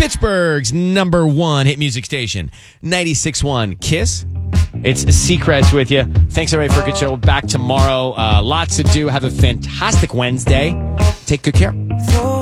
Pittsburgh's number one hit music station, 96.1 KISS. It's Seacrest with you. Thanks, everybody, for a good show. Back tomorrow. Lots to do. Have a fantastic Wednesday. Take good care.